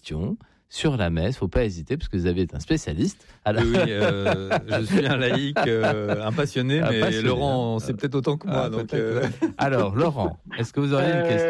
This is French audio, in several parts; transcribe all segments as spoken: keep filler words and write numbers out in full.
questions sur la messe. Il ne faut pas hésiter, parce que vous avez un spécialiste. Alors... Oui, euh, je suis un laïc, euh, un passionné, mais passionné, Laurent, c'est peut-être autant que moi. Ah, donc, euh... Alors, Laurent, est-ce que vous auriez euh... une question ?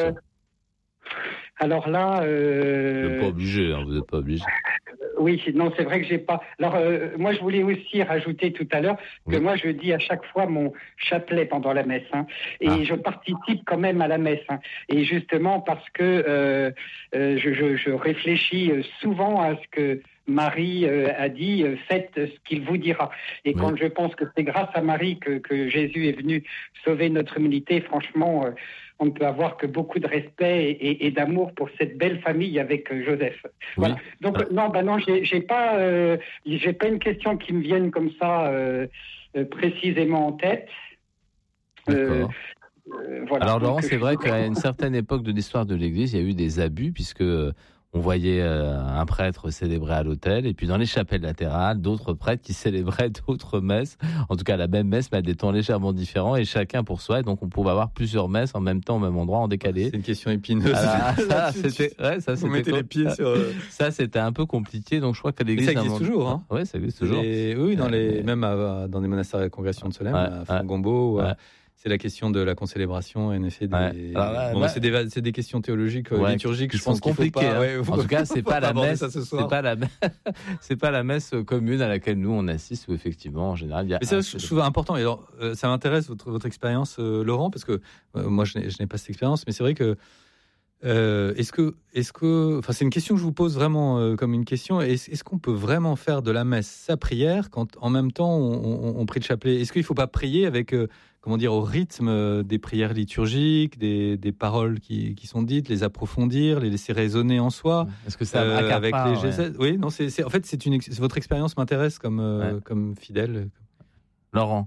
Alors là... Euh... Vous n'êtes pas obligé, hein, vous n'êtes pas obligé. Oui, non, c'est vrai que j'ai pas. Alors, euh, moi, je voulais aussi rajouter tout à l'heure que oui. moi, je dis à chaque fois mon chapelet pendant la messe, hein, et ah. je participe quand même à la messe, hein, et justement parce que euh, euh, je, je, je réfléchis souvent à ce que Marie euh, a dit, euh, faites ce qu'il vous dira. Et oui. quand je pense que c'est grâce à Marie que, que Jésus est venu sauver notre humanité, franchement, euh, on ne peut avoir que beaucoup de respect et, et, et d'amour pour cette belle famille avec euh, Joseph. Oui. Voilà. Donc ah. non, bah non, j'ai, j'ai pas, euh, j'ai pas une question qui me vienne comme ça euh, euh, précisément en tête. D'accord. Euh, voilà. Alors Laurent, c'est vrai qu'à une certaine époque de l'histoire de l'Église, il y a eu des abus puisque on voyait euh, un prêtre célébrer à l'autel, et puis dans les chapelles latérales, d'autres prêtres qui célébraient d'autres messes, en tout cas la même messe, mais à des temps légèrement différents, et chacun pour soi, et donc on pouvait avoir plusieurs messes en même temps, au même endroit, en décalé. C'est une question épineuse. Ah, ça, c'était, ouais, ça, Vous c'était mettez com- les pieds sur... Ça, c'était un peu compliqué, donc je crois que l'Église... Mais ça existe avant... toujours, hein. Ouais, ça existe toujours. Et, oui, dans les, même à, dans des monastères de la Congrégation de Solesmes, ouais, à Fongombo, ouais. C'est la question de la concélébration, en effet. Des... Ouais. Alors là, bon, bah, c'est, des, c'est des questions théologiques, ouais, liturgiques. Qui je pense sont compliquées. Pas, hein. ouais, en tout cas, c'est pas la messe. C'est pas la, c'est pas la messe commune à laquelle nous on assiste, où effectivement, en général, il y a. Mais ça, je trouve important. Et alors, euh, ça m'intéresse votre votre expérience, euh, Laurent, parce que euh, moi, je n'ai, je n'ai pas cette expérience, mais c'est vrai que. Euh, est-ce que, est-ce que, enfin, c'est une question que je vous pose vraiment euh, comme une question. Est-ce, est-ce qu'on peut vraiment faire de la messe sa prière quand, en même temps, on, on, on prie le chapelet ? Est-ce qu'il ne faut pas prier avec, euh, comment dire, au rythme des prières liturgiques, des, des paroles qui, qui sont dites, les approfondir, les laisser résonner en soi ? Est-ce que ça euh, avec part, les gestes ? Ouais. Oui, non, c'est, c'est, en fait, c'est une, c'est, votre expérience m'intéresse comme, euh, ouais. comme fidèle. Laurent.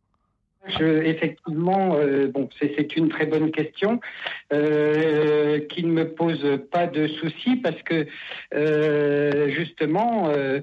Je, effectivement, euh, bon, c'est, c'est une très bonne question euh, qui ne me pose pas de soucis parce que euh, justement, euh,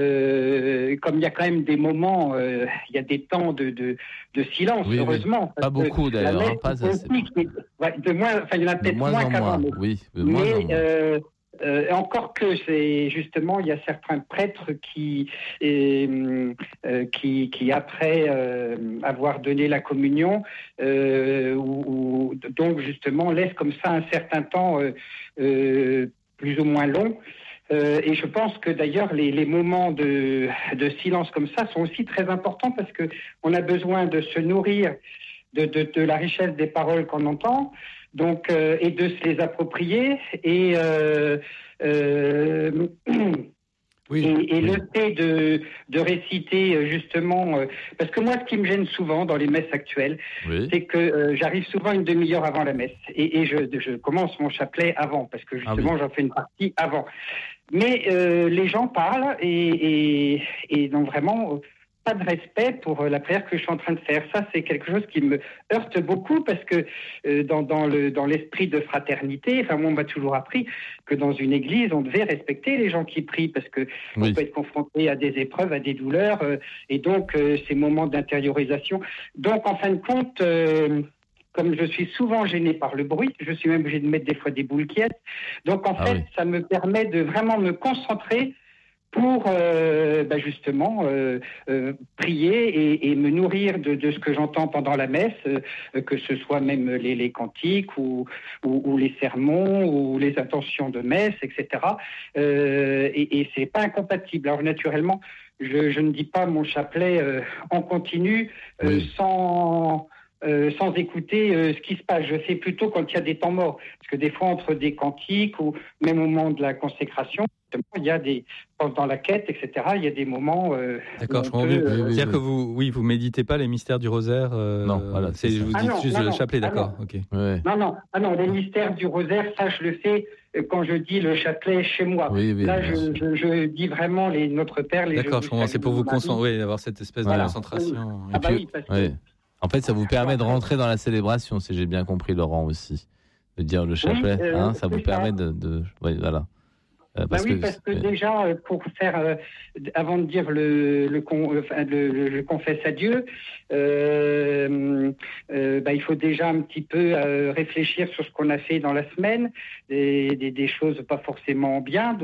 euh, comme il y a quand même des moments, euh, il y a des temps de, de, de silence, oui, heureusement. Oui. Pas beaucoup d'ailleurs, hein, pas assez. Ouais, de moins, enfin, il y en a peut-être moins, moins qu'avant. Moins. Oui, de moins mais, en moins. Euh, Euh, encore que c'est justement, il y a certains prêtres qui, euh, euh, qui, qui après euh, avoir donné la communion, euh, ou, ou donc justement laissent comme ça un certain temps euh, euh, plus ou moins long. Euh, et je pense que d'ailleurs les, les moments de, de silence comme ça sont aussi très importants parce que on a besoin de se nourrir de, de, de la richesse des paroles qu'on entend. Donc, euh, et de se les approprier et, euh, euh, oui, et, et oui. le fait de, de réciter justement, euh, parce que moi, ce qui me gêne souvent dans les messes actuelles, oui. c'est que euh, j'arrive souvent une demi-heure avant la messe et, et je, je commence mon chapelet avant, parce que justement, ah oui. j'en fais une partie avant. Mais euh, les gens parlent et, et, et donc vraiment... pas de respect pour la prière que je suis en train de faire. Ça, c'est quelque chose qui me heurte beaucoup parce que euh, dans, dans, le, dans l'esprit de fraternité, enfin, moi, on m'a toujours appris que dans une église, on devait respecter les gens qui prient parce que oui. on peut être confronté à des épreuves, à des douleurs, euh, et donc euh, ces moments d'intériorisation. Donc, en fin de compte, euh, comme je suis souvent gêné par le bruit, je suis même obligé de mettre des fois des boules quiètes. Donc, en ah fait, oui. ça me permet de vraiment me concentrer pour euh, bah justement euh, euh, prier et, et me nourrir de, de ce que j'entends pendant la messe, euh, que ce soit même les, les cantiques ou, ou, ou les sermons ou les intentions de messe, et cetera. Euh, et, et c'est pas incompatible. Alors naturellement, je, je ne dis pas mon chapelet euh, en continu euh, oui. sans... Euh, sans écouter euh, ce qui se passe. Je fais plutôt quand il y a des temps morts. Parce que des fois, entre des cantiques ou même au moment de la consécration, il y a des, dans la quête, et cetera, il y a des moments... Euh, D'accord, je comprends bien. Euh, C'est-à-dire oui. que vous oui, vous méditez pas les mystères du rosaire euh, Non, voilà. C'est, je vous dis ah juste non, le non, chapelet, d'accord. Ah non. Okay. Ouais. non, non, ah non, les mystères du rosaire, ça, je le fais quand je dis le chapelet chez moi. Oui, oui, Là, je, je, je dis vraiment les Notre Père. Les d'accord, je comprends. C'est pour vous concentrer, oui, avoir cette espèce voilà. de concentration. Ah, bah puis, oui, parce que... oui. En fait, ça vous permet de rentrer dans la célébration, si j'ai bien compris, Laurent, aussi. De dire le chapelet, oui, euh, hein, ça vous permet ça. de... de... Oui, voilà. Euh, parce bah oui, que, parce que euh... déjà, pour faire, euh, avant de dire le, le, con, enfin, le, le, je confesse à Dieu, euh, euh, bah, il faut déjà un petit peu euh, réfléchir sur ce qu'on a fait dans la semaine, des, des, des choses pas forcément bien.